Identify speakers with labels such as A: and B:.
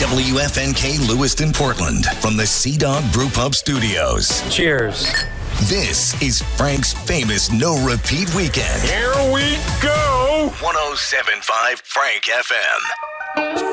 A: WFNK Lewiston, Portland, from the Sea Dog Brew Pub Studios.
B: Cheers.
A: This is Frank's famous No Repeat Weekend.
C: Here we go.
A: 107.5 Frank FM.